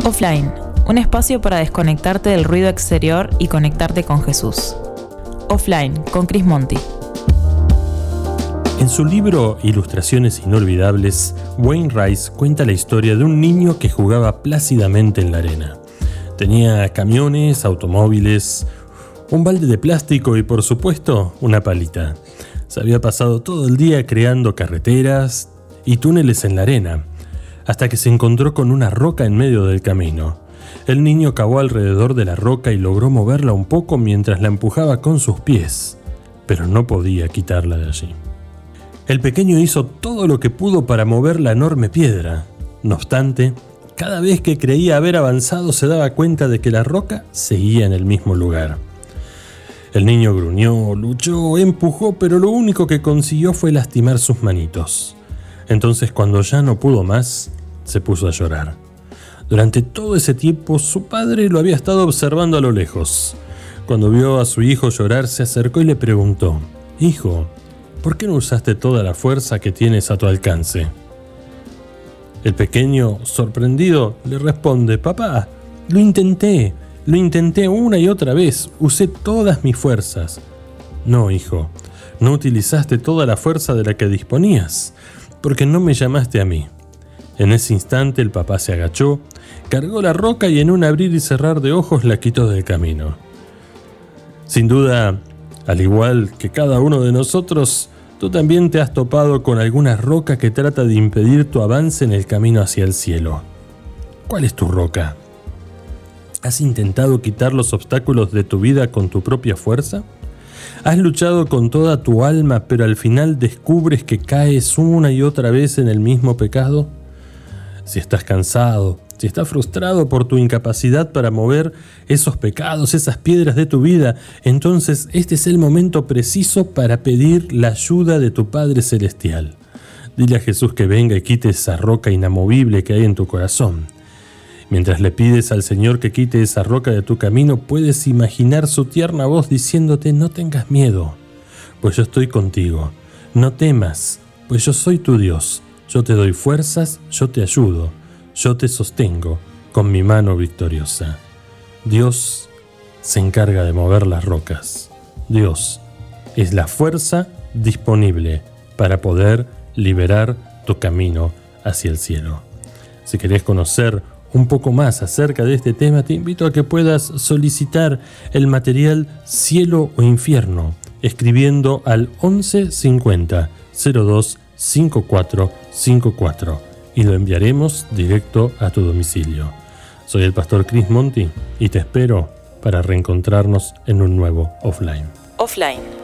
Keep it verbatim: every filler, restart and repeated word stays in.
Offline, un espacio para desconectarte del ruido exterior y conectarte con Jesús. Offline, con Chris Monti. En su libro Ilustraciones Inolvidables, Wayne Rice cuenta la historia de un niño que jugaba plácidamente en la arena. Tenía camiones, automóviles, un balde de plástico y, por supuesto, una palita. Se había pasado todo el día creando carreteras y túneles en la arena, hasta que se encontró con una roca en medio del camino. El niño cavó alrededor de la roca y logró moverla un poco mientras la empujaba con sus pies, pero no podía quitarla de allí. El pequeño hizo todo lo que pudo para mover la enorme piedra. No obstante, cada vez que creía haber avanzado se daba cuenta de que la roca seguía en el mismo lugar. El niño gruñó, luchó, empujó, pero lo único que consiguió fue lastimar sus manitos. Entonces, cuando ya no pudo más, se puso a llorar. Durante todo ese tiempo, su padre lo había estado observando a lo lejos. Cuando vio a su hijo llorar, se acercó y le preguntó: «Hijo, ¿por qué no usaste toda la fuerza que tienes a tu alcance?». El pequeño, sorprendido, le responde: «Papá, lo intenté, lo intenté una y otra vez, usé todas mis fuerzas». «No, hijo, no utilizaste toda la fuerza de la que disponías, porque no me llamaste a mí». En ese instante el papá se agachó, cargó la roca y en un abrir y cerrar de ojos la quitó del camino. Sin duda, al igual que cada uno de nosotros, tú también te has topado con alguna roca que trata de impedir tu avance en el camino hacia el cielo. ¿Cuál es tu roca? ¿Has intentado quitar los obstáculos de tu vida con tu propia fuerza? ¿Has luchado con toda tu alma, pero al final descubres que caes una y otra vez en el mismo pecado? Si estás cansado, si estás frustrado por tu incapacidad para mover esos pecados, esas piedras de tu vida, entonces este es el momento preciso para pedir la ayuda de tu Padre Celestial. Dile a Jesús que venga y quite esa roca inamovible que hay en tu corazón. Mientras le pides al Señor que quite esa roca de tu camino, puedes imaginar su tierna voz diciéndote: «No tengas miedo, pues yo estoy contigo. No temas, pues yo soy tu Dios. Yo te doy fuerzas, yo te ayudo, yo te sostengo con mi mano victoriosa». Dios se encarga de mover las rocas. Dios es la fuerza disponible para poder liberar tu camino hacia el cielo. Si querés conocer un poco más acerca de este tema, te invito a que puedas solicitar el material Cielo o Infierno escribiendo al once cincuenta cero dos cinco cuatro cinco cuatro y lo enviaremos directo a tu domicilio. Soy el pastor Chris Monti y te espero para reencontrarnos en un nuevo Offline. Offline.